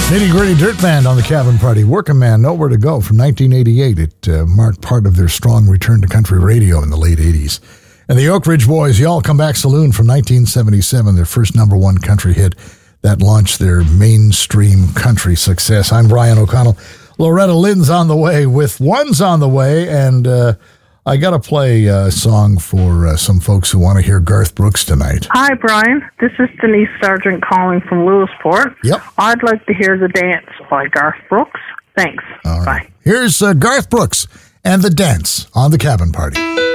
Nitty Gritty Dirt Band on the Cabin Party. Working Man, Nowhere to Go from 1988. It marked part of their strong return to country radio in the late 80s. And the Oak Ridge Boys, Y'all Come Back Saloon from 1977, their first number one country hit that launched their mainstream country success. I'm Brian O'Connell. Loretta Lynn's on the way with One's on the way, and I got to play a song for some folks who want to hear Garth Brooks tonight. Hi, Brian. This is Denise Sargent calling from Lewisport. Yep. I'd like to hear The Dance by Garth Brooks. Thanks. All right. Bye. Here's Garth Brooks and The Dance on the Cabin Party.